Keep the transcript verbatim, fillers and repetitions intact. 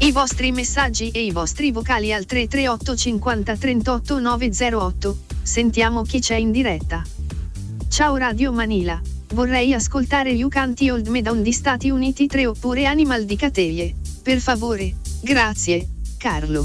I vostri messaggi e i vostri vocali al tre tre otto cinquanta trentotto nove zero otto. Sentiamo chi c'è in diretta. Ciao Radio Manila, vorrei ascoltare You Can't Hold Me Down di Stati Uniti tre oppure Animal di Cateye. Per favore, grazie, Carlo.